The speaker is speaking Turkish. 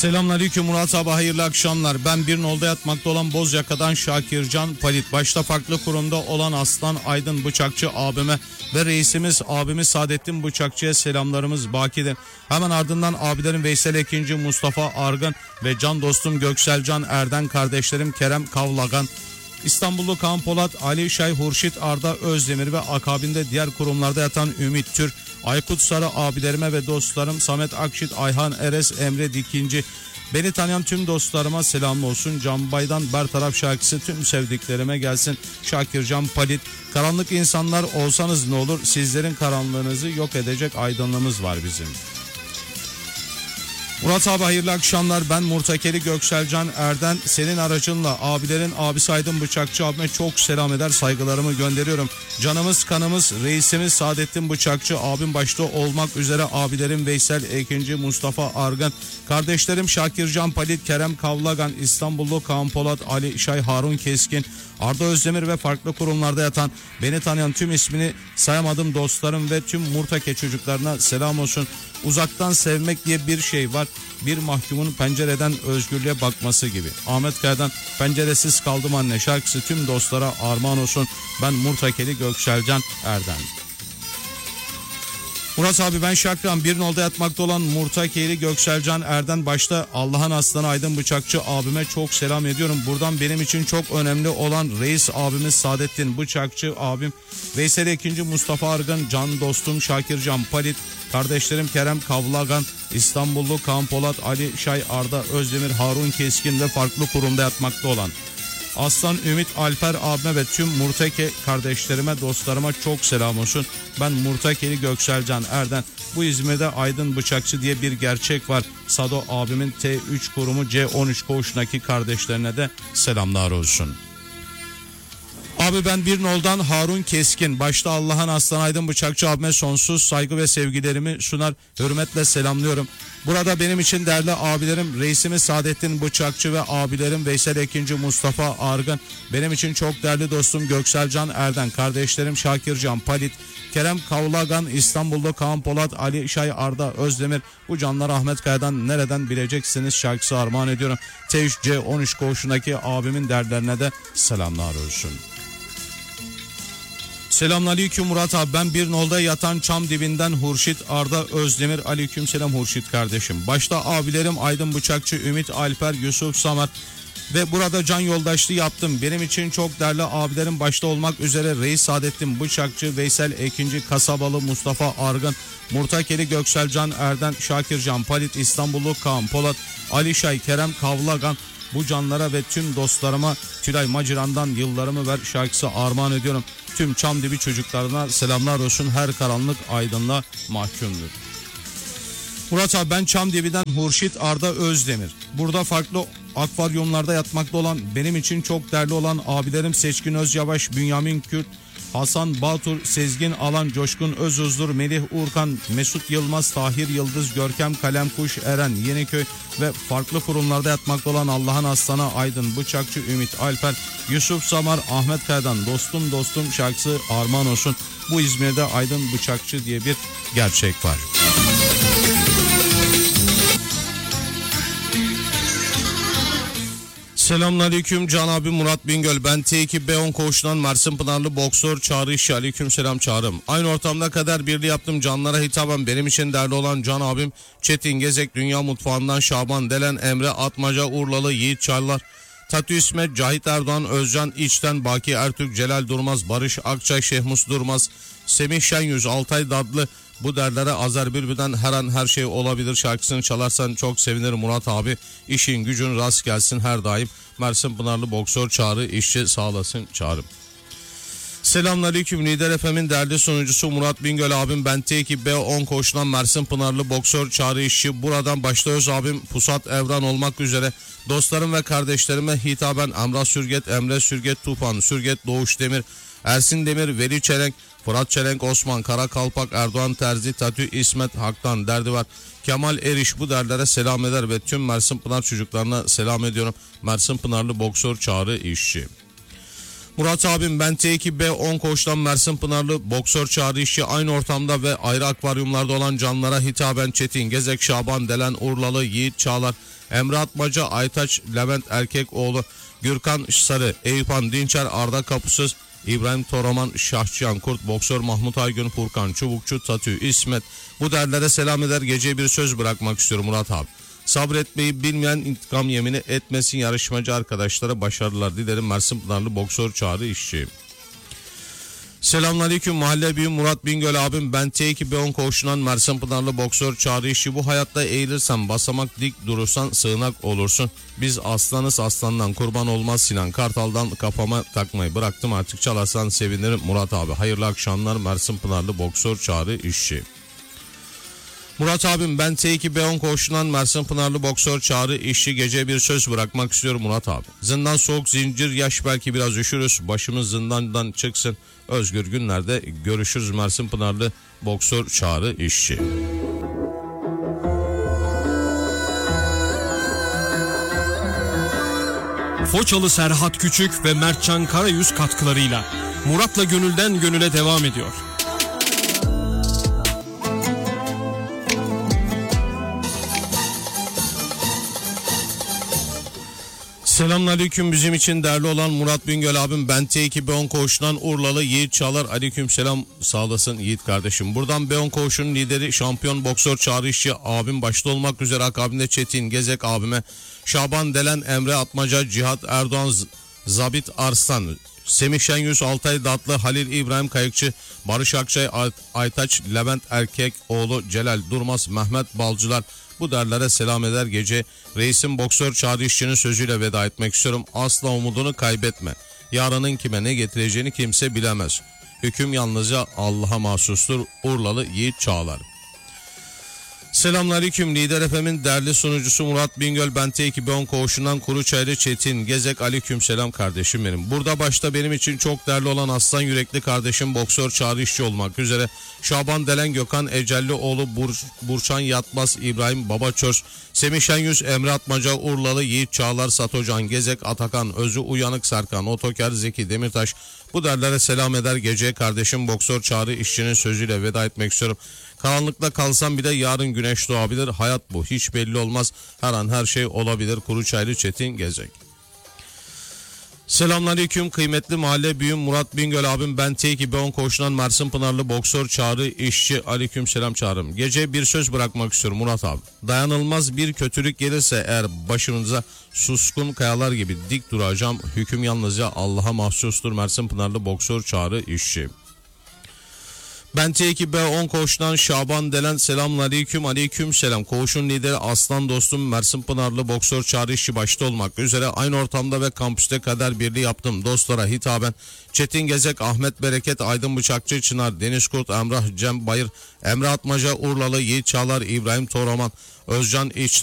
Selamünaleyküm Murat abi, hayırlı akşamlar. Ben bir nolda yatmakta olan Bozyaka'dan Şakircan Palit. Başta farklı kurumda olan Aslan Aydın Bıçakçı abime ve reisimiz abimiz Saadettin Bıçakçı'ya selamlarımız bakidir. Hemen ardından abilerim Veysel Ekinci, Mustafa Argın ve can dostum Gökselcan Erden, kardeşlerim Kerem Kavlagan, İstanbullu Kaan Polat, Ali Şay, Hurşit Arda Özdemir ve akabinde diğer kurumlarda yatan Ümit Tür, Aykut Sarı abilerime ve dostlarım Samet Akşit, Ayhan Eres, Emre Dikinci, beni tanıyan tüm dostlarıma selam olsun. Canbay'dan Bertaraf şarkısı tüm sevdiklerime gelsin. Şakircan Palit. Karanlık insanlar olsanız ne olur, sizlerin karanlığınızı yok edecek aydınlığımız var bizim. Murat abi hayırlı akşamlar. Ben Murtakeli Gökselcan Erden. Senin aracınla abilerin abisi Aydın Bıçakçı abime çok selam eder, saygılarımı gönderiyorum. Canımız kanımız reisimiz Saadettin Bıçakçı abim başta olmak üzere abilerim Veysel Ekinci, Mustafa Argın, kardeşlerim Şakircan Palit, Kerem Kavlagan, İstanbullu Kaan Polat, Ali Şay, Harun Keskin, Arda Özdemir ve farklı kurumlarda yatan beni tanıyan tüm ismini sayamadığım dostlarım ve tüm Murtake çocuklarına selam olsun. Uzaktan sevmek diye bir şey var. Bir mahkumun pencereden özgürlüğe bakması gibi. Ahmet Kaya'dan penceresiz kaldım anne şarkısı tüm dostlara armağan olsun. Ben Murtakeli Gökselcan Erden. Murat abi ben Şakran bir nolda yatmakta olan Murtakeli Gökselcan Erden başta Allah'ın aslanı Aydın Bıçakçı abime çok selam ediyorum. Buradan benim için çok önemli olan reis abimiz Saadettin Bıçakçı abim, Veysel Ekinci, Mustafa Argın, can dostum Şakircan Palit, kardeşlerim Kerem Kavlagan, İstanbullu Kaan Polat, Ali Şay, Arda Özdemir, Harun Keskin ve farklı kurumda yatmakta olan Aslan Ümit Alper abime ve tüm Murtake kardeşlerime, dostlarıma çok selam olsun. Ben Murtakeli Gökselcan Erden. Bu İzmir'de Aydın Bıçakçı diye bir gerçek var. Sado abimin T3 kurumu C13 koğuşundaki kardeşlerine de selamlar olsun. Abi ben bir noldan Harun Keskin. Başta Allah'ın aslanı Aydın Bıçakçı abime sonsuz saygı ve sevgilerimi sunar, hürmetle selamlıyorum. Burada benim için değerli abilerim reisimiz Saadettin Bıçakçı ve abilerim Veysel Ekinci, Mustafa Argın. Benim için çok değerli dostum Gökselcan Erden, kardeşlerim Şakircan Palit, Kerem Kavlagan, İstanbullu Kaan Polat, Ali Şay, Arda Özdemir. Bu canlar Ahmet Kaya'dan nereden bileceksiniz şarkısı armağan ediyorum. T3 C13 koğuşundaki abimin derlerine de selamlar olsun. Selamünaleyküm Murat abi, ben bir nolda yatan çam dibinden Hurşit Arda Özdemir. Aleykümselam Hurşit kardeşim. Başta abilerim Aydın Bıçakçı, Ümit Alper, Yusuf Samar ve burada can yoldaşlığı yaptım. Benim için çok değerli abilerim başta olmak üzere Reis Saadettin Bıçakçı, Veysel Ekinci, Kasabalı Mustafa Argın, Murtakeli Gökselcan Erden, Şakircan Palit, İstanbullu Kaan Polat, Ali Şay, Kerem Kavlagan. Bu canlara ve tüm dostlarıma Tülay Maciran'dan Yıllarımı Ver şarkısı armağan ediyorum. Tüm Çamdibi çocuklarına selamlar olsun. Her karanlık aydınlığa mahkumdur. Murat abi ben Çamdibi'den Hurşit Arda Özdemir. Burada farklı akvaryumlarda yatmakta olan benim için çok değerli olan abilerim Seçkin Özyavaş, Bünyamin Kürt, Hasan Batur, Sezgin Alan, Coşkun Özuzdur, Melih Urkan, Mesut Yılmaz, Tahir Yıldız, Görkem Kalemkuş, Eren Yeniköy ve farklı kurumlarda yatmakta olan Allah'ın aslanı Aydın Bıçakçı, Ümit Alper, Yusuf Samar, Ahmet Kaya'dan dostum dostum şarkısı armağan olsun. Bu İzmir'de Aydın Bıçakçı diye bir gerçek var. Selamünaleyküm Can abi Murat Bingöl. Ben T2B10 koğuşundan Mersin Pınarlı boksör Çağrı İşçi. Aleykümselam Çağrım. Aynı ortamda kader birliği yaptım. Canlara hitaben benim için değerli olan Can abim Çetin Gezek, Dünya Mutfağı'ndan Şaban Delen, Emre Atmaca, Urlalı Yiğit Çarlar, Tatü İsmet, Cahit Erdoğan, Özcan İçten, Baki Ertürk, Celal Durmaz, Barış Akçay, Şehmus Durmaz, Semih Şenyüz, Altay Dadlı. Bu derlere Azer Bülbül'den her an her şey olabilir şarkısını çalarsan çok sevinirim Murat abi. İşin gücün rast gelsin her daim. Mersin Pınarlı boksör Çağrı İşçi sağ olasın Çağrım. Selamünaleyküm Lider FM'in değerli sunucusu Murat Bingöl abim. Ben T2B10 koşulan Mersin Pınarlı boksör Çağrı İşçi. Buradan başta öz abim Pusat Evran olmak üzere dostlarım ve kardeşlerime hitaben Emrah Sürget, Emre Sürget, Tufan Sürget, Doğuş Demir, Ersin Demir, Veli Çelenk, Fırat Çelenk, Osman Karakalpak, Erdoğan Terzi, Tatü İsmet, Hak'tan derdi var. Kemal Eriş bu derlere selam eder ve tüm Mersin Pınar çocuklarına selam ediyorum. Mersin Pınarlı boksör Çağrı İşçi. Murat abim ben T2B10 koğuştan Mersin Pınarlı boksör Çağrı İşçi aynı ortamda ve ayrı akvaryumlarda olan canlılara hitaben Çetin Gezek, Şaban Delen, Urlalı, Yiğit Çağlar, Emre Atmaca, Aytaç, Levent Erkekoğlu, Gürkan Sarı, Eyüphan Dinçer, Arda Kapısız, İbrahim Toraman, Şahçıyan Kurt, boksör Mahmut Aygün, Furkan Çubukçu, Tatü, İsmet, bu derlere selam eder, geceye bir söz bırakmak istiyorum Murat abi. Sabretmeyi bilmeyen intikam yemini etmesin, yarışmacı arkadaşlara başarılar dilerim. Mersin Pınarlı boksör Çağrı İşçi. Selamünaleyküm mahalle büyüğüm Murat Bingöl abim, ben T2B10 koğuşundan Mersin Pınarlı boksör Çağrı İşçi. Bu hayatta eğilirsen basamak, dik durursan sığınak olursun. Biz aslanız, aslandan kurban olmaz. Sinan Kartal'dan kafama takmayı bıraktım, artık çalarsan sevinirim Murat abi. Hayırlı akşamlar. Mersin Pınarlı boksör Çağrı İşçi. Murat abim ben T2B10 koğuşundan Mersin Pınarlı boksör Çağrı İşçi, gece bir söz bırakmak istiyorum Murat abi. Zindan soğuk, zincir yaş, belki biraz üşürüz, başımız zindandan çıksın, özgür günlerde görüşürüz. Mersin Pınarlı boksör Çağrı İşçi. Foçalı Serhat Küçük ve Mertcan Karayüz katkılarıyla Murat'la Gönülden Gönüle devam ediyor. Selamünaleyküm bizim için değerli olan Murat Bingöl abim, ben T2B10 koğuşundan Urlalı Yiğit Çağlar. Aleyküm selam, sağ olasın Yiğit kardeşim. Buradan B10 koğuşunun lideri şampiyon boksör Çağrı İşçi abim başta olmak üzere akabinde Çetin Gezek abime, Şaban Delen, Emre Atmaca, Cihat Erdoğan, Zabit Arslan, Semih Şenyüz, Altay Datlı, Halil İbrahim Kayıkçı, Barış Akçay, Aytaç, Levent Erkekoğlu, Celal Durmaz, Mehmet Balcılar, bu derlere selam eder, gece reisim boksör Çağrı İşçi'nin sözüyle veda etmek istiyorum. Asla umudunu kaybetme. Yarının kime ne getireceğini kimse bilemez. Hüküm yalnızca Allah'a mahsustur. Urlalı Yiğit Çağlar. Selamünaleyküm Lider FM'in değerli sunucusu Murat Bingöl, ben T2B10 koğuşundan Kuruçaylı Çetin Gezek. Aleyküm selam kardeşim benim. Burada başta benim için çok değerli olan aslan yürekli kardeşim boksör Çağrı İşçi olmak üzere Şaban Delen, Gökhan Ecellioğlu, Burçan Yatmaz, İbrahim Babaçöz, Semih Şenyüz, Emre Atmaca, Urlalı Yiğit Çağlar, Satocan Gezek, Atakan Özü, Uyanık Serkan, Otoker, Zeki Demirtaş, bu derlere selam eder, gece kardeşim boksör Çağrı İşçi'nin sözüyle veda etmek istiyorum. Karanlıkta kalsam bile yarın güneş doğabilir. Hayat bu, hiç belli olmaz. Her an her şey olabilir. Kuruçaylı Çetin Gezek. Selamünaleyküm kıymetli mahalle büyüğüm Murat Bingöl abim, ben T2B10 koğuşundan Mersin Pınarlı boksör Çağrı İşçi. Aleyküm selam Çağrım. Gece bir söz bırakmak istiyorum Murat abi. Dayanılmaz bir kötülük gelirse eğer başınıza, suskun kayalar gibi dik duracağım. Hüküm yalnızca Allah'a mahsustur. Mersin Pınarlı boksör Çağrı İşçi. Ben T2B10 koğuşundan Şaban Delen, selamünaleyküm. Aleyküm selam. Koğuşun lideri aslan dostum Mersin Pınarlı boksör Çağrı İşçi başta olmak üzere aynı ortamda ve kampüste kader birliği yaptım. Dostlara hitaben Çetin Gezek, Ahmet Bereket, Aydın Bıçakçı, Çınar Deniz Kurt, Emrah Cem Bayır, Emre Atmaca, Urlalı Yiğit Çağlar, İbrahim Toraman, Özcan İç